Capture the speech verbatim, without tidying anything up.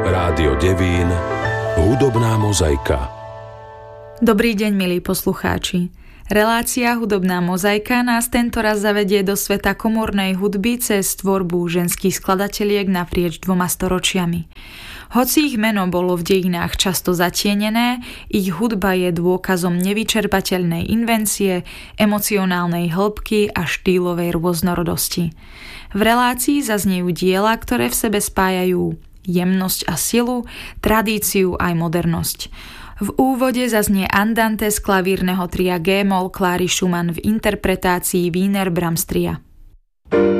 Rádio Devín, hudobná mozaika. Dobrý deň, milí poslucháči. Relácia Hudobná mozaika nás tentoraz zavedie do sveta komornej hudby cez tvorbu ženských skladateliek naprieč dvoma storočiami. Hoci ich meno bolo v dejinách často zatienené, ich hudba je dôkazom nevyčerpateľnej invencie, emocionálnej hĺbky a štýlovej rôznorodosti. V relácii zaznejú diela, ktoré v sebe spájajú jemnosť a silu, tradíciu aj modernosť. V úvode zaznie andante z klavírneho tria G-moll Kláry Schumann v interpretácii Wiener Brahms tria.